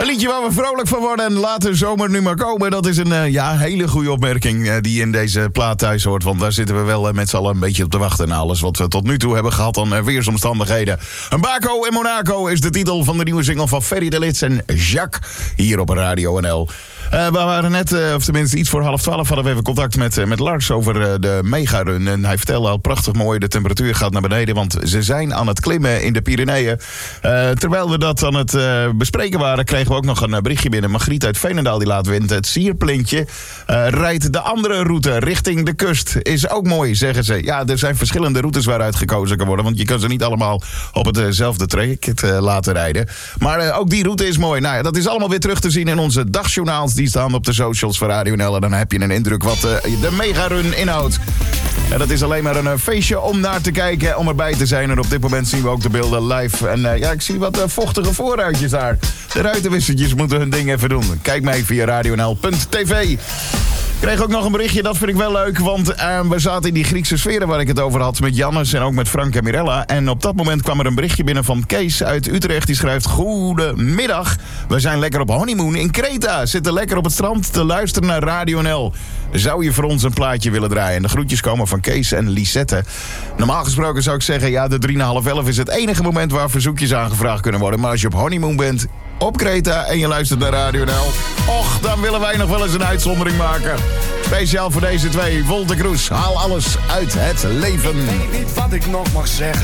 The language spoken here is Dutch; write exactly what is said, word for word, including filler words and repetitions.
Een liedje waar we vrolijk van worden en laat de zomer nu maar komen. Dat is een uh, ja, hele goede opmerking uh, die in deze plaat thuis hoort. Want daar zitten we wel uh, met z'n allen een beetje op te wachten. En alles wat we tot nu toe hebben gehad aan uh, weersomstandigheden. Een Baco in Monaco is de titel van de nieuwe single van Ferry de Lits en Jacques. Hier op Radio N L. Uh, we waren net, uh, of tenminste iets voor half twaalf, hadden we even contact met, uh, met Lars over uh, de megarun. En hij vertelde al prachtig mooi, de temperatuur gaat naar beneden, want ze zijn aan het klimmen in de Pyreneeën. Uh, terwijl we dat aan het uh, bespreken waren, kregen we ook nog een uh, berichtje binnen. Margriet uit Veenendaal die laat weten. Het Sierplintje uh, rijdt de andere route richting de kust. Is ook mooi, zeggen ze. Ja, er zijn verschillende routes waaruit gekozen kan worden, want je kan ze niet allemaal op hetzelfde traject uh, laten rijden. Maar uh, ook die route is mooi. Nou ja, dat is allemaal weer terug te zien in onze dagjournaals. Die staan op de socials van Radio N L. En dan heb je een indruk wat uh, de megarun inhoudt. En dat is alleen maar een uh, feestje om naar te kijken, om erbij te zijn. En op dit moment zien we ook de beelden live. En uh, ja, ik zie wat uh, vochtige voorruitjes daar. De ruitenwissertjes moeten hun ding even doen. Kijk mee via radio n l punt t v. Ik kreeg ook nog een berichtje, dat vind ik wel leuk. Want uh, we zaten in die Griekse sferen waar ik het over had met Jannes en ook met Frank en Mirella. En op dat moment kwam er een berichtje binnen van Kees uit Utrecht. Die schrijft: goedemiddag, we zijn lekker op honeymoon in Kreta. Zitten lekker op het strand te luisteren naar Radio N L. Zou je voor ons een plaatje willen draaien? En de groetjes komen van Kees en Lisette. Normaal gesproken zou ik zeggen, ja, de drie en half elf is het enige moment waar verzoekjes aangevraagd kunnen worden. Maar als je op honeymoon bent op Kreta en je luistert naar Radio N L, och, dan willen wij nog wel eens een uitzondering maken. Speciaal voor deze twee. Wolter Kroes, haal alles uit het leven. Ik weet niet wat ik nog mag zeggen.